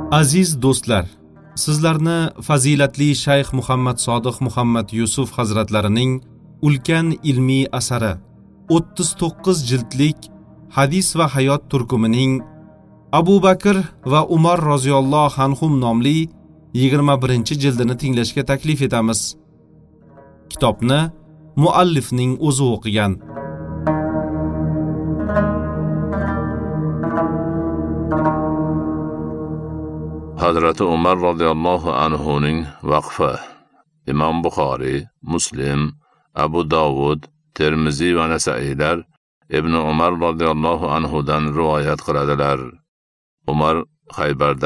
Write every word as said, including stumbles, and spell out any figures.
Aziz do'stlar, sizlarni fazilatli Shayx Muhammad Sodiq Muhammad Yusuf hazratlarining ulkan ilmiy asari o'ttiz to'qqiz jildlik Hadis va hayot turkumining Abu Bakr va Umar roziyallohu anhum nomli yigirma birinchi jildini tinglashga taklif etamiz. Kitobni muallifning o'zi o'qigan. Hazrati Umar radhiyallohu anhuning vaqfi. Imom Buxoriy, Muslim, Abu Dovud, Termiziy va Nasailar Ibn Umar radhiyallohu anhudan rivoyat qiladilar. Umar Xaybarda